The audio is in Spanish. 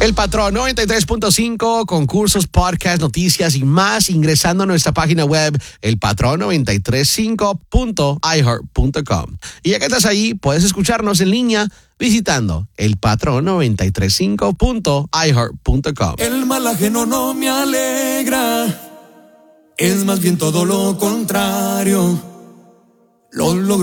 El Patrón 93.5, concursos, podcasts, noticias y más ingresando a nuestra página web, elpatrón935.iheart.com. Y ya que estás ahí, puedes escucharnos en línea visitando elpatrón935.iheart.com. El mal ajeno no me alegra, es más bien todo lo contrario. Lo logro